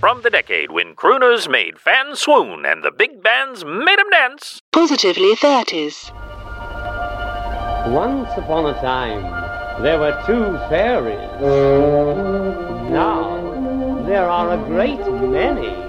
from the decade when crooners made fans swoon and the big bands made 'em dance. Positively 30s. Once upon a time, there were two fairies. Now, there are a great many.